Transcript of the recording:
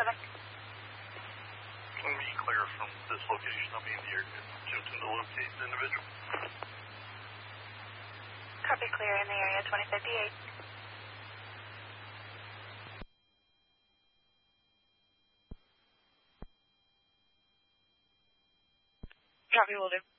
Can we clear from this location? I'll be in the area to locate the individual. Copy, clear in the area 2058. Copy, will do.